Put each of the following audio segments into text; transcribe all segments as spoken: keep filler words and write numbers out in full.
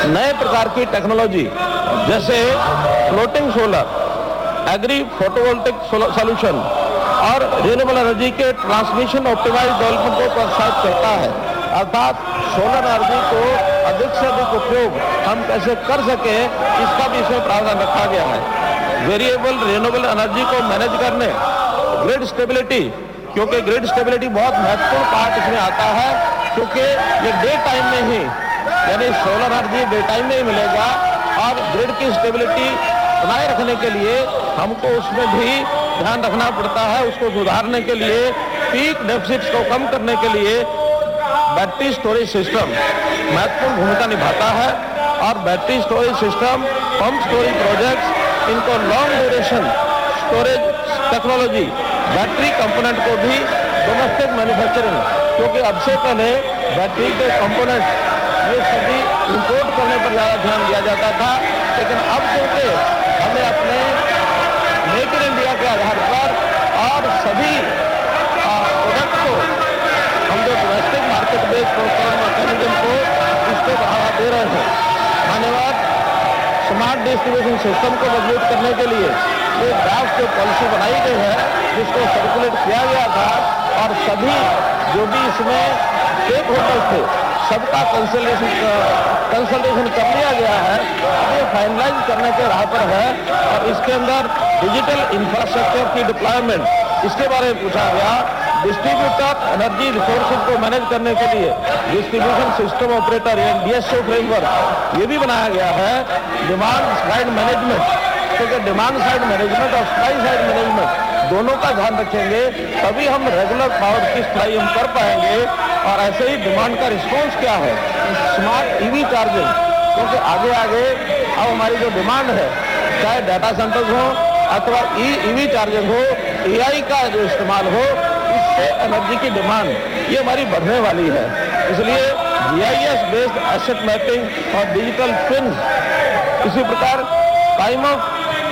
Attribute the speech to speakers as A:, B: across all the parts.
A: नए प्रकार की टेक्नोलॉजी जैसे floating solar, agree photovoltaic solution और रिन्यूएबल एनर्जी के ट्रांसमिशन ऑप्टिमाइज डेवलपमेंट को प्रोत्साहित करता है। अर्थात सोलर एनर्जी को अधिक से अधिक उपयोग हम कैसे कर सके, इसका भी इसमें प्रावधान रखा गया है। वेरिएबल रिन्यूएबल एनर्जी को मैनेज करने, ग्रिड स्टेबिलिटी, क्योंकि ग्रिड स्टेबिलिटी बहुत महत्वपूर्ण पार्ट इसमें आता है, क्योंकि ये डे टाइम में ही, यानी सोलर एनर्जी डे टाइम में ही मिलेगा और ग्रिड की स्टेबिलिटी बनाए रखने के लिए हमको उसमें भी ध्यान रखना पड़ता है। उसको सुधारने के लिए, पीक डेफिसिट्स को कम करने के लिए बैटरी स्टोरेज सिस्टम महत्वपूर्ण भूमिका निभाता है और battery storage system, pump storage projects, इनको long duration storage technology, battery component को भी डोमेस्टिक मैन्युफैक्चरिंग, क्योंकि अब से पहले बैटरी के कंपोनेंट ये सभी इंपोर्ट करने पर ज़्यादा ध्यान दिया जाता था, लेकिन अब क्योंकि हमें अपने मेक इन इंडिया के आधार पर और सभी प्रोडक्ट को हम जो डोमेस्टिक मार्केट बेस्ड प्रोत्साहन मैकेनिज्म को इसको बढ़ावा दे रहे हैं। धन्यवाद। स्मार्ट डिस्ट्रीब्यूशन सिस्टम को मजबूत करने के लिए ये ड्राफ्ट जो पॉलिसी बनाई गई है, जिसको सर्कुलेट किया गया था और सभी जो भी इसमें स्टेक होल्डर थे सबका कंसल्टेशन कंसल्टेशन कर लिया गया है। अब ये फाइनलाइज करने के राह पर है और इसके अंदर डिजिटल इंफ्रास्ट्रक्चर की डिप्लॉयमेंट, इसके बारे में पूछा गया। डिस्ट्रीब्यूटर एनर्जी रिसोर्सेज को मैनेज करने के लिए डिस्ट्रीब्यूशन सिस्टम ऑपरेटर या डीएसओ फ्रेमवर्क ये भी बनाया गया है। डिमांड साइड मैनेजमेंट, क्योंकि डिमांड साइड मैनेजमेंट और सप्लाई साइड मैनेजमेंट दोनों का ध्यान रखेंगे, तभी हम रेगुलर पावर की सप्लाई हम कर पाएंगे। और ऐसे ही डिमांड का रिस्पॉन्स क्या है, स्मार्ट ईवी चार्जिंग, क्योंकि आगे आगे अब हमारी जो डिमांड है, चाहे डाटा सेंटर्स हो अथवा ई ईवी चार्जिंग हो, एआई का जो इस्तेमाल हो, इससे एनर्जी की डिमांड ये हमारी बढ़ने वाली है। इसलिए जीआईएस बेस्ड एसेट मैपिंग और डिजिटल ट्विन, इसी प्रकार टाइम ऑफ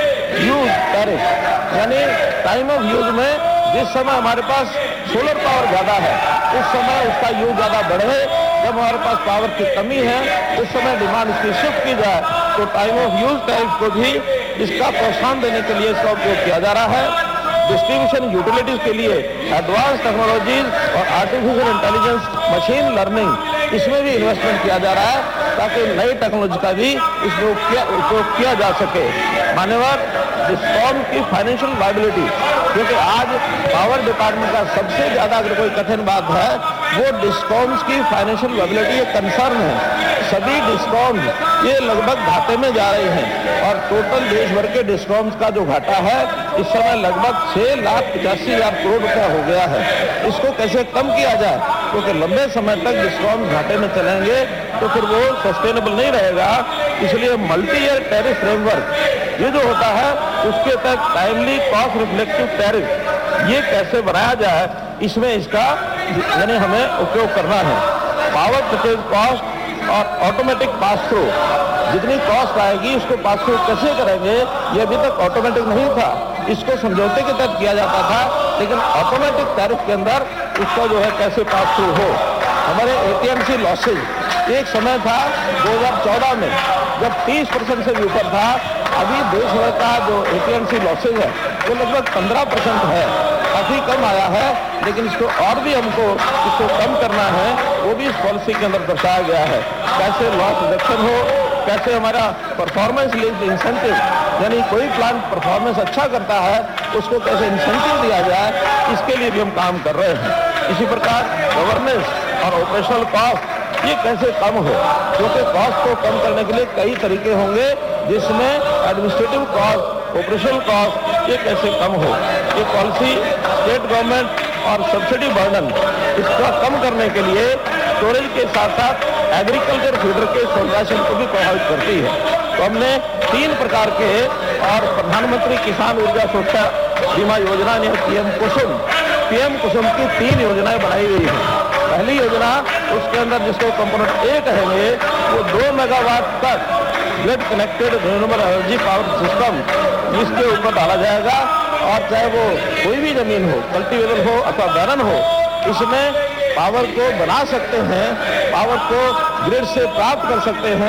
A: यूज टैरिफ, यानी टाइम ऑफ यूज में जिस समय हमारे पास सोलर पावर ज़्यादा है उस समय उसका यूज ज़्यादा बढ़े, जब हमारे पास पावर की कमी है उस समय डिमांड इसकी शिफ्ट की जाए, तो टाइम ऑफ यूज टैरिफ को भी इसका प्रोत्साहन देने के लिए इसका उपयोग किया जा रहा है। डिस्ट्रीब्यूशन यूटिलिटीज के लिए एडवांस टेक्नोलॉजीज और आर्टिफिशियल इंटेलिजेंस, मशीन लर्निंग, इसमें भी इन्वेस्टमेंट किया जा रहा है ताकि नई टेक्नोलॉजी का भी इसमें उपयोग किया जा सके। मान्यवर, डिस्कॉम की फाइनेंशियल वायबिलिटी, क्योंकि आज पावर डिपार्टमेंट का सबसे ज़्यादा अगर कोई कठिन बात है वो डिस्कॉम्स की फाइनेंशियल वायबिलिटी एक कंसर्न है। सभी डिस्कॉम्स ये लगभग घाटे में जा रहे हैं और टोटल देश भर के डिस्कॉम्स का जो घाटा है इस समय लगभग छः लाख पचासी हजार करोड़ रुपया हो गया है। इसको कैसे कम किया जाए, क्योंकि लंबे समय तक डिस्कॉम्स घाटे में चलेंगे तो फिर वो सस्टेनेबल नहीं रहेगा। इसलिए मल्टी ईयर टैरिफ फ्रेमवर्क ये जो होता है उसके तहत टाइमली कॉस्ट रिफ्लेक्टिव टैरिफ ये कैसे बनाया जाए, इसमें इसका यानी हमें उपयोग करना है। पावर परचेज कॉस्ट और ऑटोमेटिक पास थ्रू, जितनी कॉस्ट आएगी उसको पास थ्रू कैसे करेंगे, ये अभी तक ऑटोमेटिक नहीं था, इसको समझौते के तहत किया जाता था, लेकिन ऑटोमेटिक टैरिफ के अंदर उसका जो है कैसे पास थ्रू हो। हमारे एटीएमसी लॉसेज एक समय था दो हज़ार चौदह में जब तीस परसेंट से भी ऊपर था, अभी देश भर का जो एटीएमसी लॉसेज है वो लगभग पंद्रह परसेंट है, काफ़ी कम आया है, लेकिन इसको और भी हमको इसको कम करना है, वो भी इस पॉलिसी के अंदर दर्शाया गया है। कैसे लॉस रिडक्शन हो, कैसे हमारा परफॉर्मेंस लिंक्ड इंसेंटिव, यानी कोई प्लांट परफॉर्मेंस अच्छा करता है उसको कैसे इंसेंटिव दिया जाए, इसके लिए भी हम काम कर रहे हैं। इसी प्रकार गवर्नेंस और ऑपरेशनल कॉस्ट ये कैसे कम हो, क्योंकि कॉस्ट को कम करने के लिए कई तरीके होंगे, जिसमें एडमिनिस्ट्रेटिव कॉस्ट, ऑपरेशनल कॉस्ट ये कैसे कम हो। ये पॉलिसी स्टेट गवर्नमेंट और सब्सिडी बर्डन इसका कम करने के लिए स्टोरेज के साथ साथ एग्रीकल्चर फीडर के सोल्यूशन को भी प्रभावित करती है। तो हमने तीन प्रकार के और प्रधानमंत्री किसान ऊर्जा सुरक्षा बीमा योजना ने पीएम कुसुम पीएम कुसुम की तीन योजनाएं बनाई गई हैं। पहली योजना उसके अंदर जिसको कंपोनेंट ए कहेंगे वो दो मेगावाट तक grid connected renewable energy power system इसके ऊपर डाला जाएगा, और चाहे वो कोई भी जमीन हो, कल्टीवेबल हो अथवा बैरन हो, इसमें पावर को बना सकते हैं, पावर को ग्रिड से प्राप्त कर सकते हैं,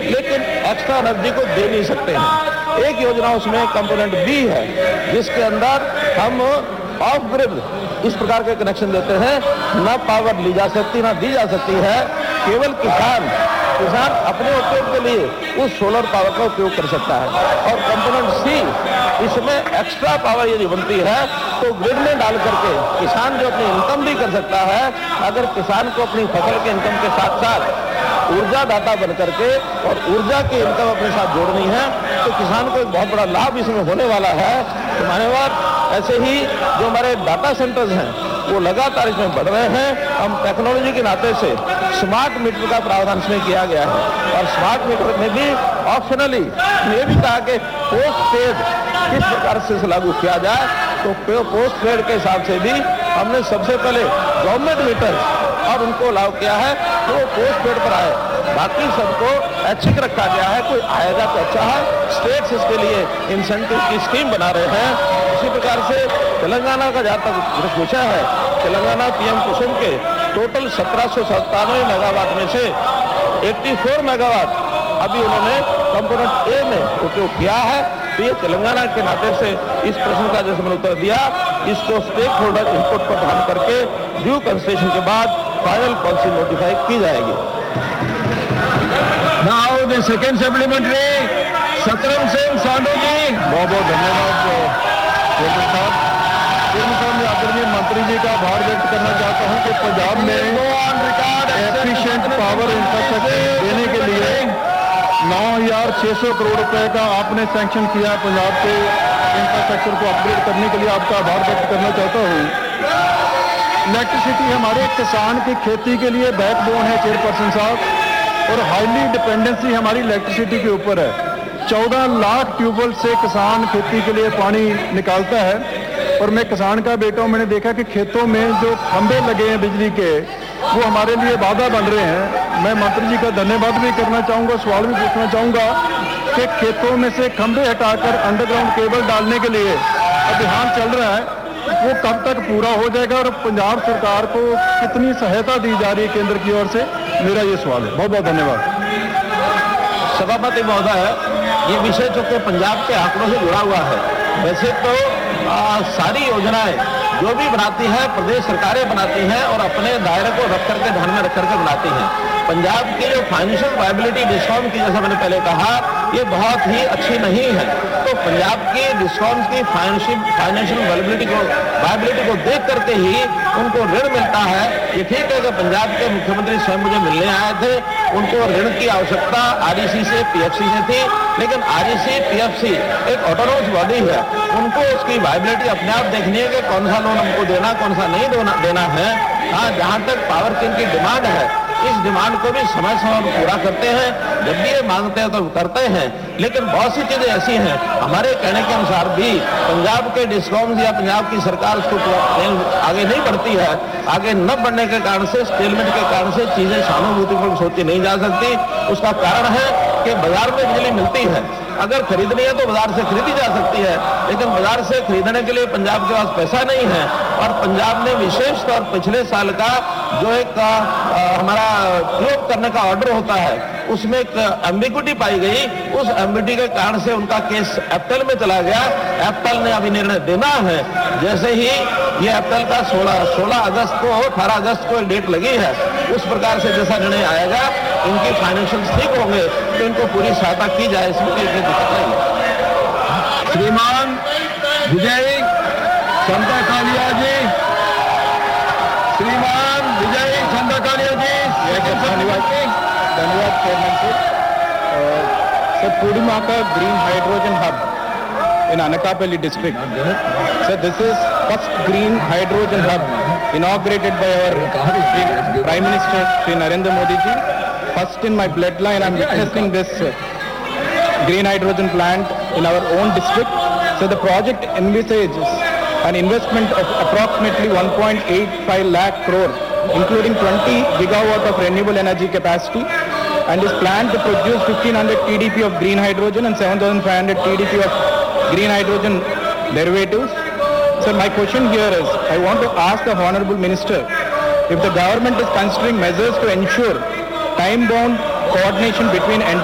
A: लेकिन एक्स्ट्रा एनर्जी को दे नहीं सकते हैं। एक योजना उसमें कंपोनेंट बी है जिसके अंदर हम ऑफ ग्रिड इस प्रकार के कनेक्शन देते हैं, न पावर ली जा सकती ना दी जा सकती है, केवल किसान किसान अपने उपयोग के लिए उस सोलर पावर का उपयोग कर सकता है। और कंपोनेंट सी, इसमें एक्स्ट्रा पावर यदि बनती है तो ग्रिड में डाल करके किसान जो अपनी इनकम भी कर सकता है। अगर किसान को अपनी फसल के इनकम के साथ साथ ऊर्जा दाता बन करके और ऊर्जा की इनकम अपने साथ जोड़नी है तो किसान को एक बहुत बड़ा लाभ इसमें होने वाला है। तो मान्यवर, ऐसे ही जो हमारे डाटा सेंटर्स हैं वो लगातार इसमें बढ़ रहे हैं। हम टेक्नोलॉजी के नाते से स्मार्ट मीटर का प्रावधान इसमें किया गया है और स्मार्ट मीटर में भी ऑप्शनली ये भी कहा कि पोस्ट पेड किस प्रकार से लागू किया जाए। तो पोस्ट पेड के हिसाब से भी हमने सबसे पहले गवर्नमेंट मीटर और उनको लागू किया है तो पोस्ट पेड पर आए, बाकी सबको ऐच्छिक रखा गया है। कोई आएगा तो अच्छा है। स्टेट्स इसके लिए इंसेंटिव की स्कीम बना रहे हैं। इसी प्रकार से तेलंगाना का जहाँ तक विषय है, तेलंगाना पीएम कुसुम के टोटल सत्रह सौ सत्तानवे मेगावाट में से चौरासी मेगावाट अभी उन्होंने कंपोनेंट ए में उपयोग किया है। तो ये तेलंगाना के नाते से इस प्रश्न का जैसे मैंने उत्तर दिया, इसको स्टेक होल्डर इनपुट पर ध्यान करके ड्यू कंसिडरेशन के बाद फाइनल पॉलिसी नोटिफाई की जाएगी।
B: नाउ द सेकंड सप्लीमेंट्री, सतरंग सिंह सांडू जी।
C: बहुत बहुत धन्यवाद चेयरमैन साहब। चेयरमैन साहब, मैं आदरणीय मंत्री जी का आभार व्यक्त करना चाहता हूं कि पंजाब में एफिशिएंट पावर इंफ्रास्ट्रक्चर देने के लिए नौ हजार छह सौ करोड़ रुपए का आपने सैंक्शन किया। पंजाब के इंफ्रास्ट्रक्चर को अपग्रेड करने के लिए आपका आभार व्यक्त करना चाहता हूं। इलेक्ट्रिसिटी हमारे किसान की खेती के लिए बैकबोन है चेयरपर्सन साहब, और हाईली डिपेंडेंसी हमारी इलेक्ट्रिसिटी के ऊपर है। चौदह लाख ट्यूबवेल से किसान खेती के लिए पानी निकालता है। और मैं किसान का बेटा हूं, मैंने देखा कि खेतों में जो खंभे लगे हैं बिजली के, वो हमारे लिए बाधा बन रहे हैं। मैं मंत्री जी का धन्यवाद भी करना चाहूँगा, सवाल भी पूछना चाहूँगा कि खेतों में से खंभे हटाकर अंडरग्राउंड केबल डालने के लिए अभियान चल रहा है, वो कब तक पूरा हो जाएगा और पंजाब सरकार को कितनी सहायता दी जा रही है केंद्र की ओर से, मेरा ये सवाल है। बहुत बहुत धन्यवाद।
A: सभापति महोदय, ये विषय चूंकि पंजाब के आंकड़ों से जुड़ा हुआ है। वैसे तो आ, सारी योजनाएं जो भी बनाती है प्रदेश सरकारें बनाती हैं और अपने दायरे को रख करके ध्यान में रख करके बनाती हैं। पंजाब की जो फाइनेंशियल वायबिलिटी डिस्कॉम की, जैसा मैंने पहले कहा, ये बहुत ही अच्छी नहीं है। तो पंजाब की डिस्कॉम की फाइनेंशियल फाइनेंशियल वायबिलिटी को वायबिलिटी को देख करके ही उनको ऋण मिलता है। ये ठीक है कि पंजाब के मुख्यमंत्री स्वयं मुझे मिलने आए थे, उनको ऋण की आवश्यकता आरईसी से पीएफसी से थी, लेकिन आरईसी पीएफसी एक ऑटोनोमस बॉडी है, उनको उसकी वायबिलिटी अपने आप देखनी है कि कौन सा लोन हमको देना कौन सा नहीं देना है। हाँ, जहाँ तक पावर की इनकी डिमांड है, इस डिमांड को भी समय समय पर पूरा करते हैं। जब भी ये मांगते हैं तो करते हैं, लेकिन बहुत सी चीजें ऐसी हैं हमारे कहने के अनुसार भी पंजाब के डिस्कॉम्स या पंजाब की सरकार उसको आगे नहीं बढ़ती है। आगे न बढ़ने के कारण से, स्टेलमेंट के कारण से चीजें सहानुभूतिपूर्वक सोची नहीं जा सकती। उसका कारण है कि बाजार में बिजली मिलती है, अगर खरीदनी है तो बाजार से खरीदी जा सकती है, लेकिन बाजार से खरीदने के लिए पंजाब के पास पैसा नहीं है। और पंजाब ने विशेष तौर पिछले साल का जो एक आ, हमारा प्रयोग करने का ऑर्डर होता है, उसमें एक एम्बिग्विटी पाई गई। उस एम्बिग्विटी के कारण से उनका केस एप्पल में चला गया। एप्पल ने अभी निर्णय देना है। जैसे ही ये एप्पल का सोलह सोलह अगस्त को अठारह अगस्त को डेट लगी है, उस प्रकार से जैसा निर्णय आएगा, इनकी फाइनेंशियल ठीक होंगे तो इनको पूरी सहायता की जाए, इसमें कोई दिक्कत नहीं है।
B: श्रीमान विजय चंदा कालिया जी, श्रीमान विजय चंदा कालिया जी।
C: धन्यवाद धन्यवाद chairman sir. Sir, पूर्णिमाका green hydrogen hub in Anakapalli district. So this is first green hydrogen hub inaugurated by our Prime Minister Shri Narendra Modi ji. First in my bloodline I am witnessing this green hydrogen plant in our own district. So the project envisages an investment of approximately one point eight five lakh crore, including twenty gigawatt of renewable energy capacity, and is planned to produce fifteen hundred T D P of green hydrogen and seven thousand five hundred T D P of green hydrogen derivatives. So my question here is, I want to ask the Honorable Minister if the government is considering measures to ensure time-bound coordination between